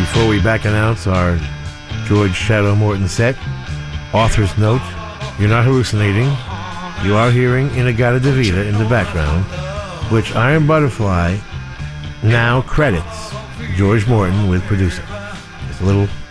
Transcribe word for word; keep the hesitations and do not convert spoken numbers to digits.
Before we back announce our George Shadow Morton set, author's note, you're not hallucinating. You are hearing In-A-Gadda-Da-Vida in the background, which Iron Butterfly now credits George Morton with producing. Just a little